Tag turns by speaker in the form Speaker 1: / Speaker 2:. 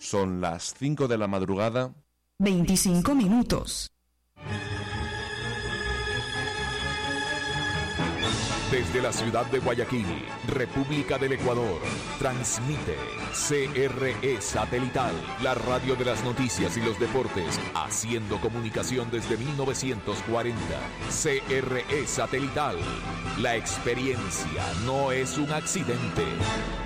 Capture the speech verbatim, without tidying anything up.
Speaker 1: Son las cinco de la madrugada.
Speaker 2: veinticinco minutos.
Speaker 3: Desde la ciudad de Guayaquil, República del Ecuador, transmite C R E Satelital, la radio de las noticias y los deportes, haciendo comunicación desde mil novecientos cuarenta. C R E Satelital, la experiencia no es un accidente.